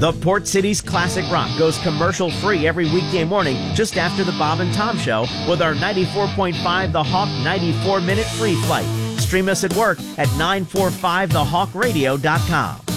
The Port City's Classic Rock goes commercial-free every weekday morning just after the Bob and Tom Show with our 94.5 The Hawk 94-minute free flight. Stream us at work at 945thehawkradio.com.